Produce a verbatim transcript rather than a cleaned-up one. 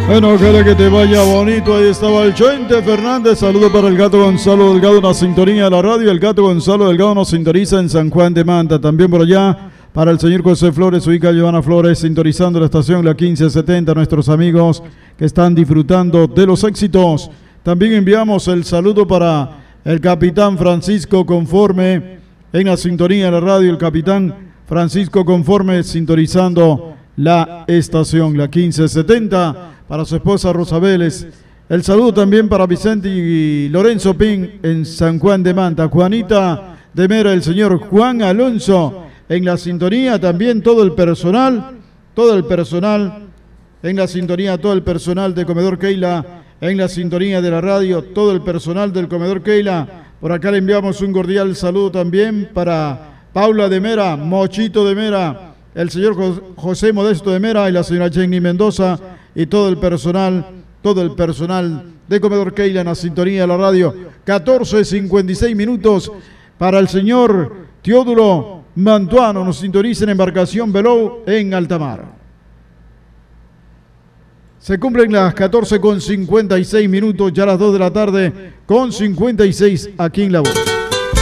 Bueno, ojalá que te vaya bonito. Ahí estaba el Chente Fernández. Saludo para el Gato Gonzalo Delgado, una sintonía de la radio. El Gato Gonzalo Delgado nos sintoniza en San Juan de Manta. También por allá para el señor José Flores, su hija Giovanna Flores, sintonizando la estación La quince setenta. Nuestros amigos que están disfrutando de los éxitos. También enviamos el saludo para el capitán Francisco Conforme en la sintonía de la radio. El capitán Francisco Conforme sintonizando la estación La quince setenta. Para su esposa Rosa Vélez. El saludo también para Vicente y Lorenzo Pin en San Juan de Manta. Juanita de Mera, el señor Juan Alonso en la sintonía. También todo el personal, todo el personal en la sintonía, todo el personal de Comedor Keila en la sintonía de la radio, todo el personal del Comedor Keila. Por acá le enviamos un cordial saludo también para Paula de Mera, Mochito de Mera, el señor José Modesto de Mera y la señora Jenny Mendoza. Y todo el personal, todo el personal de Comedor Keila en la sintonía de la radio. catorce cincuenta y seis minutos para el señor Teodulo Mantuano. Nos sintoniza en Embarcación Belou en Altamar. Se cumplen las catorce con cincuenta y seis minutos, ya las dos de la tarde con cincuenta y seis aquí en La Voz.